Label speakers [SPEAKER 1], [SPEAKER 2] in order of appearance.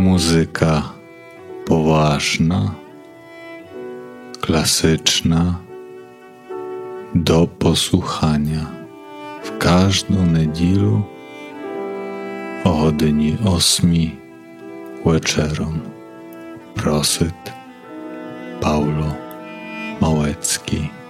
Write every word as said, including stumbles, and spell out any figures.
[SPEAKER 1] Muzyka poważna, klasyczna, do posłuchania w każdą niedzielę o godzinie ósmej wieczorem. Prosit Paulo Małecki.